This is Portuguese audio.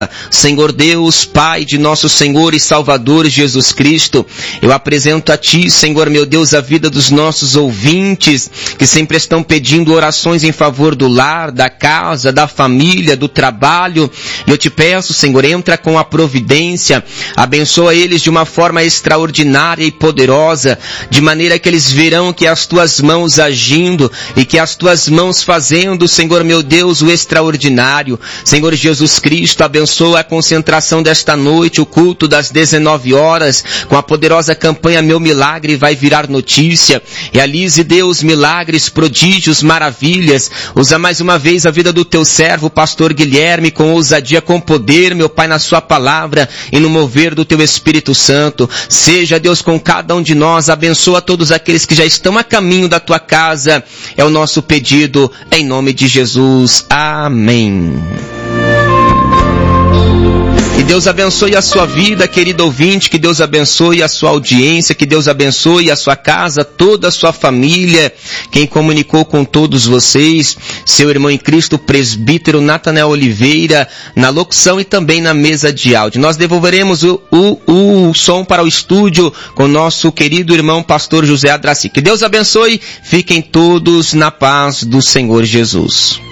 Senhor Deus, Pai de nosso Senhor e Salvador Jesus Cristo, eu apresento a Ti, Senhor meu Deus, a vida dos nossos ouvintes, que sempre estão pedindo orações em favor do lar, da casa, da família, do trabalho. Eu te peço, Senhor, entra com a providência, abençoa eles de uma forma extraordinária e poderosa, de maneira que eles verão que as Tuas mãos agindo e que as Tuas mãos fazendo, Senhor meu Deus, o extraordinário. Senhor Jesus Cristo, abençoa a concentração desta noite, o culto das 19 horas, com a poderosa campanha Meu Milagre Vai Virar Notícia. Realize, Deus, milagres, prodígios, maravilhas. Usa mais uma vez a vida do Teu servo, pastor Guilherme, com ousadia, com poder, meu Pai, na Sua palavra e no mover do Teu Espírito Santo. Seja, Deus, com cada um de nós. Abençoa todos aqueles que já estão a caminho da Tua casa. É o nosso pedido, em nome de Jesus. Amém. Que Deus abençoe a sua vida, querido ouvinte, que Deus abençoe a sua audiência, que Deus abençoe a sua casa, toda a sua família. Quem comunicou com todos vocês, seu irmão em Cristo, presbítero Natanael Oliveira, na locução e também na mesa de áudio. Nós devolveremos o som para o estúdio com nosso querido irmão pastor José Adraci. Que Deus abençoe, fiquem todos na paz do Senhor Jesus.